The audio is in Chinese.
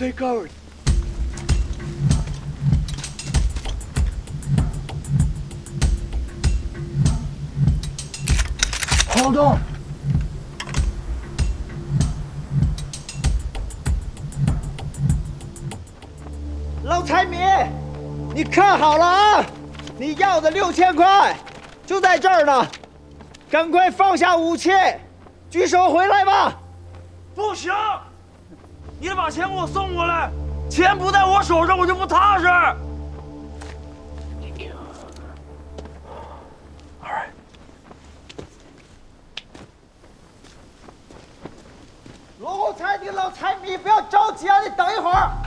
Stay covered. Hold on. 老财迷，你看好了啊！你要的6000块就在这儿呢，赶快放下武器，举手回来吧！ 不行，你得把钱给我送过来，钱不在我手上，我就不踏实。 Thank you. All right. 落后菜的老财迷，不要着急啊，你等一会儿。